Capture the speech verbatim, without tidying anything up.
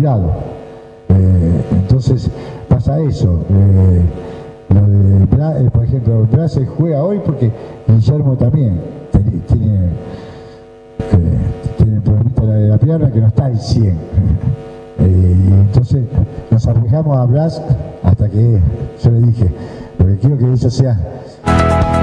cuidado. Eh, entonces pasa eso. Eh, lo de Bra, eh, por ejemplo, Braz juega hoy porque Guillermo también tiene, tiene, eh, tiene problemita de la pierna que no está al cien. Eh, y entonces nos arriesgamos a Braz hasta que yo le dije, porque quiero que eso sea